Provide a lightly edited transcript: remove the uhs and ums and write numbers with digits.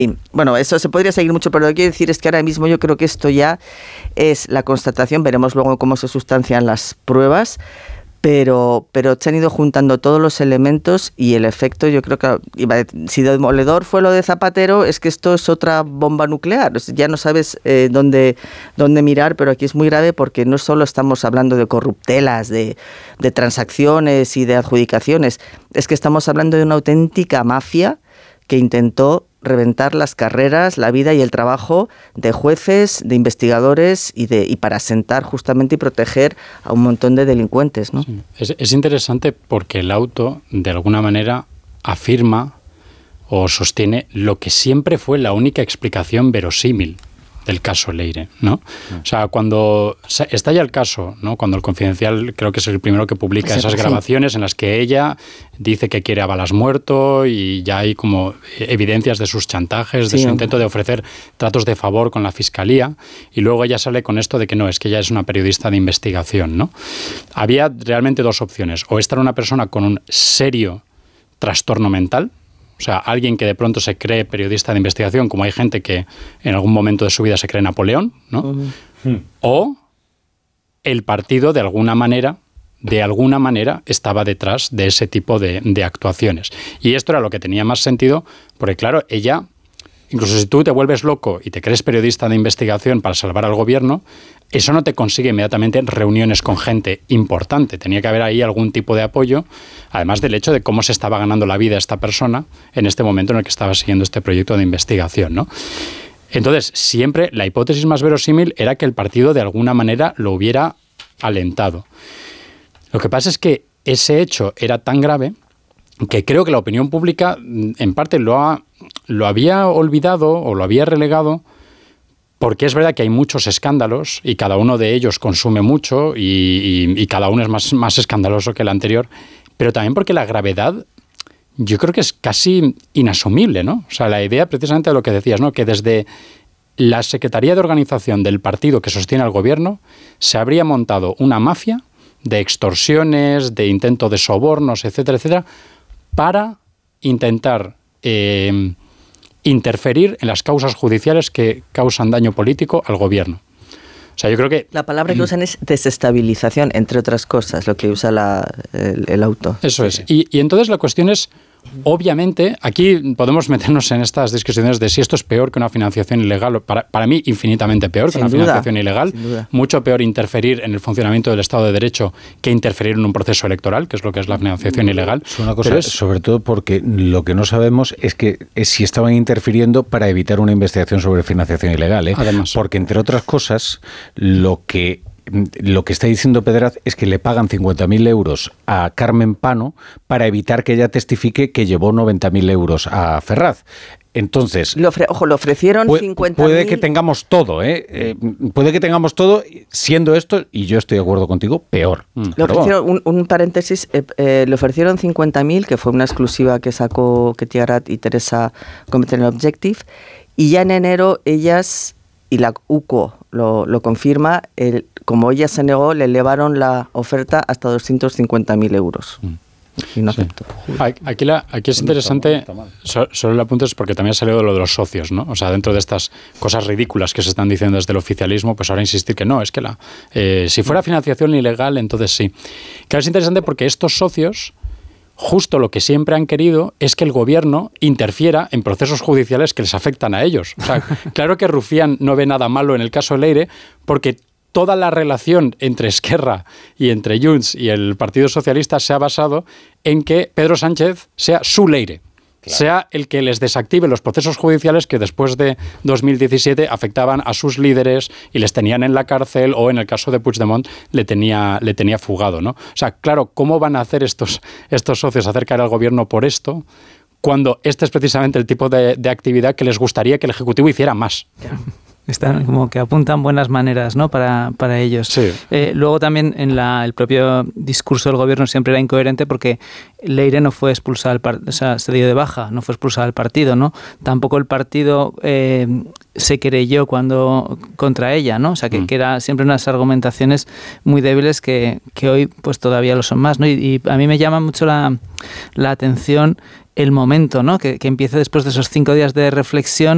Bueno, eso se podría seguir mucho, pero lo que quiero decir es que ahora mismo yo creo que esto ya es la constatación, veremos luego cómo se sustancian las pruebas, pero se han ido juntando todos los elementos y el efecto, yo creo que si demoledor fue lo de Zapatero, es que esto es otra bomba nuclear. Ya no sabes dónde mirar, pero aquí es muy grave porque no solo estamos hablando de corruptelas, de transacciones y de adjudicaciones, es que estamos hablando de una auténtica mafia que intentó reventar las carreras, la vida y el trabajo de jueces, de investigadores y para sentar justamente y proteger a un montón de delincuentes, ¿no? Sí. Es interesante porque el auto, de alguna manera, afirma o sostiene lo que siempre fue la única explicación verosímil del caso Leire, ¿no? O sea, cuando estalla el caso, ¿no? Cuando el Confidencial creo que es el primero que publica esas grabaciones en las que ella dice que quiere a Balas muerto y ya hay como evidencias de sus chantajes, de su intento de ofrecer tratos de favor con la Fiscalía, y luego ella sale con esto de que no, es que ella es una periodista de investigación, ¿no? Había realmente dos opciones: o esta era una persona con un serio trastorno mental, o sea, alguien que de pronto se cree periodista de investigación, como hay gente que en algún momento de su vida se cree Napoleón, ¿no? O el partido, de alguna manera, estaba detrás de ese tipo de actuaciones. Y esto era lo que tenía más sentido, porque claro, ella, incluso si tú te vuelves loco y te crees periodista de investigación para salvar al gobierno, eso no te consigue inmediatamente reuniones con gente importante. Tenía que haber ahí algún tipo de apoyo, además del hecho de cómo se estaba ganando la vida esta persona en este momento en el que estaba siguiendo este proyecto de investigación, ¿no? Entonces, siempre la hipótesis más verosímil era que el partido de alguna manera lo hubiera alentado. Lo que pasa es que ese hecho era tan grave que creo que la opinión pública en parte lo había olvidado o lo había relegado, porque es verdad que hay muchos escándalos y cada uno de ellos consume mucho y cada uno es más escandaloso que el anterior, pero también porque la gravedad yo creo que es casi inasumible, ¿no? O sea, la idea precisamente de lo que decías, ¿no? Que desde la Secretaría de Organización del partido que sostiene al gobierno se habría montado una mafia de extorsiones, de intento de sobornos, etcétera, etcétera, para intentar interferir en las causas judiciales que causan daño político al gobierno. O sea, yo creo que... La palabra que usan es desestabilización, entre otras cosas, lo que usa el auto. Eso es. Y entonces la cuestión es, obviamente, aquí podemos meternos en estas discusiones de si esto es peor que una financiación ilegal. Para mí, infinitamente peor que una financiación ilegal. Mucho peor interferir en el funcionamiento del Estado de Derecho que interferir en un proceso electoral, que es lo que es la financiación ilegal. Es una cosa, sobre todo porque lo que no sabemos es si estaban interfiriendo para evitar una investigación sobre financiación ilegal, ¿eh? Además. Porque, entre otras cosas, lo que está diciendo Pedraz es que le pagan 50.000 euros a Carmen Pano para evitar que ella testifique que llevó 90.000 euros a Ferraz. Entonces... le ofrecieron 50.000... Puede que tengamos todo, puede que tengamos todo, siendo esto, y yo estoy de acuerdo contigo, peor. Le ofrecieron, un paréntesis, le ofrecieron 50.000, que fue una exclusiva que sacó Ketty Garat y Teresa Gómez en el Objective, y ya en enero ellas, y la UCO lo confirma, como ella se negó, le elevaron la oferta hasta 250.000 euros. Y no aceptó. Aquí es interesante, solo el apunte es porque también ha salido lo de los socios, ¿no? O sea, dentro de estas cosas ridículas que se están diciendo desde el oficialismo, pues ahora insistir que no, es que si fuera financiación ilegal, entonces sí. Claro, es interesante porque estos socios, justo lo que siempre han querido es que el gobierno interfiera en procesos judiciales que les afectan a ellos. O sea, claro que Rufián no ve nada malo en el caso Leire, porque toda la relación entre Esquerra y entre Junts y el Partido Socialista se ha basado en que Pedro Sánchez sea su Leire. Claro. Sea el que les desactive los procesos judiciales que después de 2017 afectaban a sus líderes y les tenían en la cárcel, o en el caso de Puigdemont le tenía fugado, ¿no? O sea, claro, ¿cómo van a hacer estos socios hacer caer al gobierno por esto, cuando este es precisamente el tipo de actividad que les gustaría que el Ejecutivo hiciera más? Están como que apuntan buenas maneras, ¿no? para ellos. Sí. Luego también el propio discurso del gobierno siempre era incoherente, porque Leire no fue expulsada se dio de baja, no fue expulsada del partido, ¿no? Tampoco el partido se querelló contra ella, ¿no? O sea, que era siempre unas argumentaciones muy débiles que hoy pues todavía lo son más, ¿no? Y a mí me llama mucho la atención el momento, ¿no? Que empieza después de esos 5 días de reflexión,